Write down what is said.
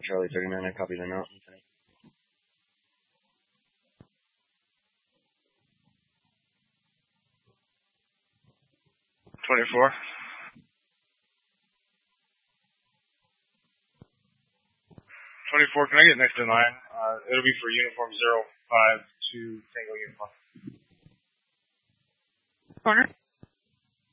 Charlie 39, I copy them out. 24. 24, can I get next in line? It'll be for uniform 05 to Tango Uniform. Corner.